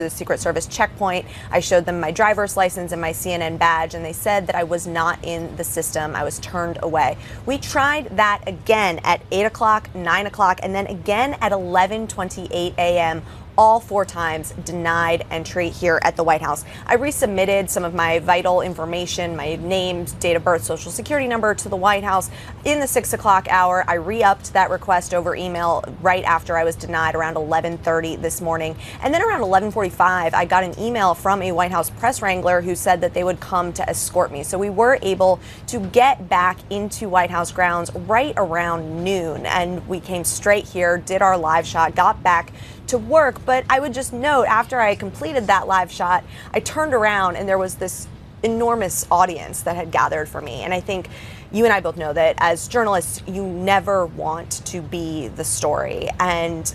the Secret Service checkpoint. I showed them my driver's license and my CNN badge, and they said that I was not in the system. I was turned away. We tried that again at 8 o'clock, 9 o'clock, and then again at 11:28 a.m. All 4 times denied entry here at the White House. I resubmitted some of my vital information, my name, date of birth, social security number to the White House in the 6 o'clock hour. I re-upped that request over email right after I was denied around 11:30 this morning. And then around 11:45, I got an email from a White House press wrangler who said that they would come to escort me. So we were able to get back into White House grounds right around noon. And we came straight here, did our live shot, got back to work. But I would just note, after I completed that live shot, I turned around and there was this enormous audience that had gathered for me. And I think you and I both know that as journalists, you never want to be the story. And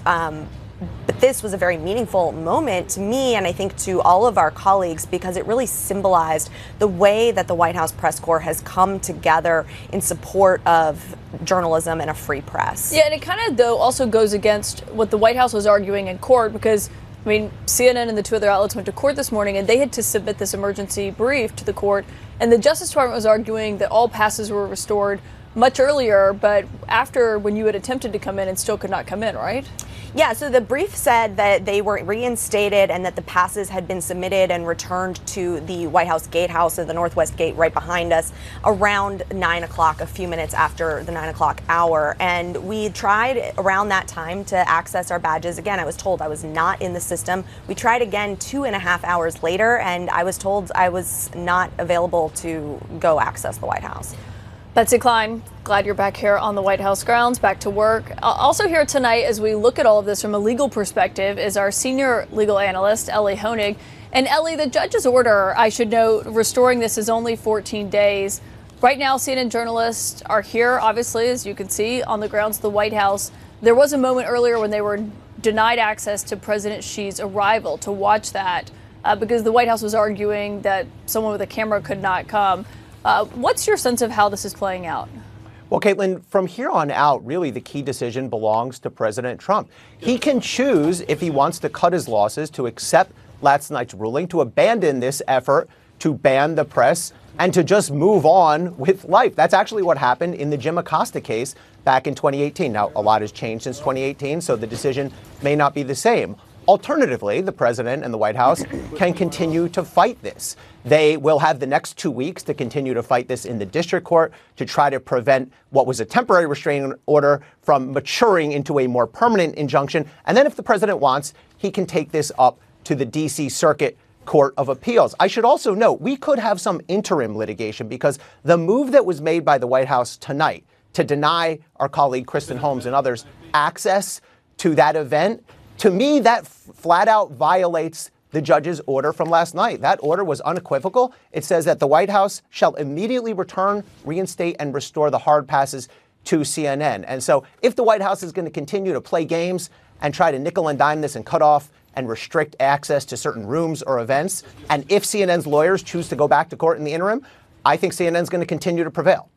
but this was a very meaningful moment to me, and I think to all of our colleagues, because it really symbolized the way that the White House press corps has come together in support of journalism and a free press. Yeah, and it kind of, though, also goes against what the White House was arguing in court, because, I mean, CNN and the 2 other outlets went to court this morning, and they had to submit this emergency brief to the court, and the Justice Department was arguing that all passes were restored much earlier, but after when you had attempted to come in and still could not come in, right? Yeah, so the brief said that they were reinstated and that the passes had been submitted and returned to the White House gatehouse of the Northwest Gate right behind us around 9 o'clock, a few minutes after the 9 o'clock hour. And we tried around that time to access our badges. Again, I was told I was not in the system. We tried again 2.5 hours later, and I was told I was not available to go access the White House. Betsy Klein, glad you're back here on the White House grounds, back to work. Also here tonight, as we look at all of this from a legal perspective, is our senior legal analyst, Elie Honig. And Elie, the judge's order, I should note, restoring this is only 14 days. Right now, CNN journalists are here, obviously, as you can see, on the grounds of the White House. There was a moment earlier when they were denied access to President Xi's arrival to watch that because the White House was arguing that someone with a camera could not come. What's your sense of how this is playing out? Well, Caitlin, from here on out, really the key decision belongs to President Trump. He can choose, if he wants to cut his losses, to accept last night's ruling, to abandon this effort to ban the press, and to just move on with life. That's actually what happened in the Jim Acosta case back in 2018. Now, a lot has changed since 2018, so the decision may not be the same. Alternatively, the president and the White House can continue to fight this. They will have the next 2 weeks to continue to fight this in the district court to try to prevent what was a temporary restraining order from maturing into a more permanent injunction. And then if the president wants, he can take this up to the D.C. Circuit Court of Appeals. I should also note, we could have some interim litigation because the move that was made by the White House tonight to deny our colleague Kristen Holmes and others access to that event, to me, that flat out violates the judge's order from last night. That order was unequivocal. It says that the White House shall immediately return, reinstate, and restore the hard passes to CNN. And so if the White House is going to continue to play games and try to nickel and dime this and cut off and restrict access to certain rooms or events, and if CNN's lawyers choose to go back to court in the interim, I think CNN's going to continue to prevail.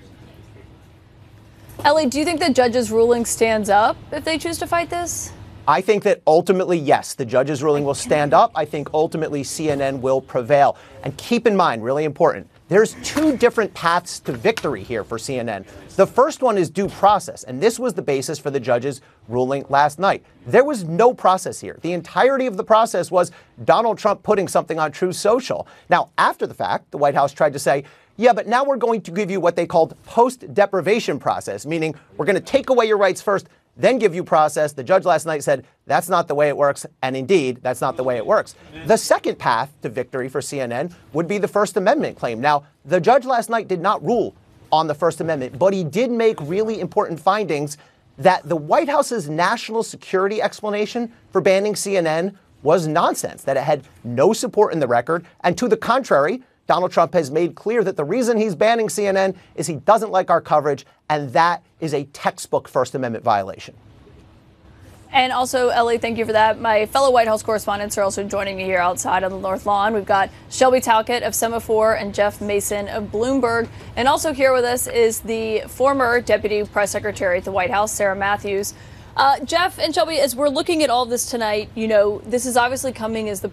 Elie, do you think the judge's ruling stands up if they choose to fight this? I think that ultimately, yes, the judge's ruling will stand up. I think ultimately CNN will prevail. And keep in mind, really important, there's 2 different paths to victory here for CNN. The first one is due process, and this was the basis for the judge's ruling last night. There was no process here. The entirety of the process was Donald Trump putting something on Truth Social. Now, after the fact, the White House tried to say, yeah, but now we're going to give you what they called post-deprivation process, meaning we're going to take away your rights first, then give you process. The judge last night said that's not the way it works. And indeed, that's not the way it works. The second path to victory for CNN would be the First Amendment claim. Now, the judge last night did not rule on the First Amendment, but he did make really important findings that the White House's national security explanation for banning CNN was nonsense, that it had no support in the record. And to the contrary, Donald Trump has made clear that the reason he's banning CNN is he doesn't like our coverage, and that is a textbook First Amendment violation. And also, Elie, thank you for that. My fellow White House correspondents are also joining me here outside on the North Lawn. We've got Shelby Talcott of Semaphore and Jeff Mason of Bloomberg. And also here with us is the former Deputy Press Secretary at the White House, Sarah Matthews. Jeff and Shelby, as we're looking at all this tonight, you know, this is obviously coming as the